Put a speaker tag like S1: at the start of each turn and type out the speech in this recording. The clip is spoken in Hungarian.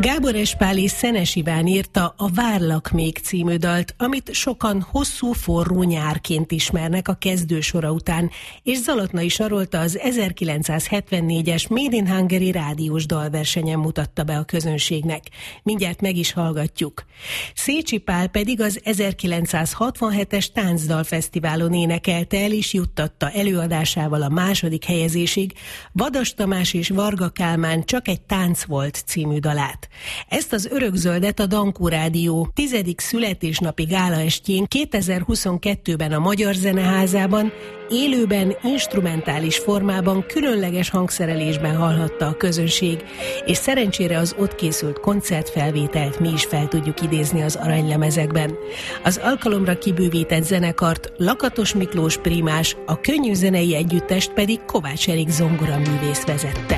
S1: Gábor S. Pál és Szenes Iván írta a Várlak még című dalt, amit sokan hosszú forró nyárként ismernek a kezdősora után, és Zalatnai Sarolta az 1974-es Made in Hungary rádiós dalversenyen mutatta be a közönségnek. Mindjárt meg is hallgatjuk. Szécsi Pál pedig az 1967-es Táncdalfesztiválon énekelte el és juttatta előadásával a második helyezésig Vadas Tamás és Varga Kálmán Csak egy tánc volt című dalát. Ezt az örökzöldet a Dankó Rádió 10. születésnapi gálaestjén 2022-ben a Magyar Zeneházában élőben, instrumentális formában, különleges hangszerelésben hallhatta a közönség, és szerencsére az ott készült koncertfelvételt mi is fel tudjuk idézni az aranylemezekben. Az alkalomra kibővített zenekart Lakatos Miklós prímás, a könnyű zenei együttest pedig Kovács Erik zongoraművész vezette.